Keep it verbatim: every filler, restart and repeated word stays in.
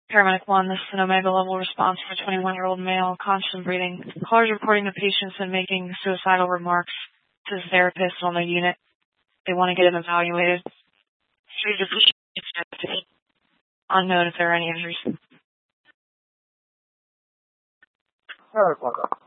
Paramedic one, this is an Omega level response for a twenty-one-year-old male, conscious and breathing. Caller is reporting the patient's been making suicidal remarks to his therapist on the unit. They want to get him evaluated. Unknown if there are any injuries. Paramedic one.